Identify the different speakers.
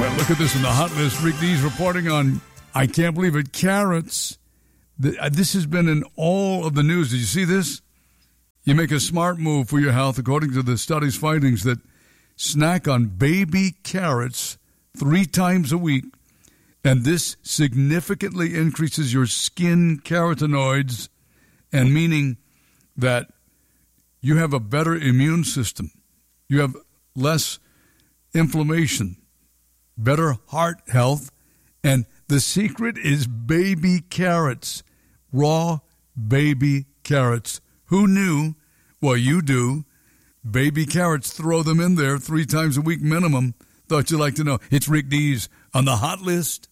Speaker 1: Well, look at this in the hot list. Rick Dees reporting on, I can't believe it, carrots. This has been in all of the news. Did you see this? You make a smart move for your health according to the study's findings that snack on baby carrots 3 times a week, and this significantly increases your skin carotenoids, and meaning that you have a better immune system. You have less inflammation, better heart health, and the secret is baby carrots, raw baby carrots. Who knew? Well, you do. Baby carrots, throw them in there 3 times a week minimum. Thought you'd like to know. It's Rick Dees on the hot list.